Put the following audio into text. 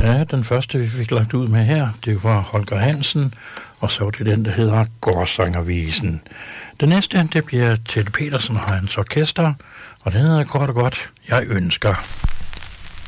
Ja, den første, vi fik lagt ud med her, det var Holger Hansen, og så var det den, der hedder Gårdsangervisen. Den næste, det bliver Teddy Petersen og hans orkester, og den hedder kort og godt, Jeg ønsker.